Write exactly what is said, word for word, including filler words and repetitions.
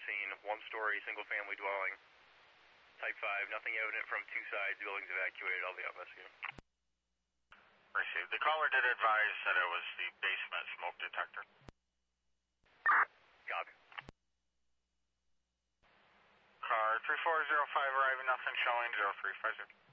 scene, one-story, single-family dwelling. Type five, nothing evident from two sides, buildings evacuated, I'll be out investigating. Received. The caller did advise that it was the basement smoke detector. Copy. Car three four zero five arriving, nothing showing, zero three five zero.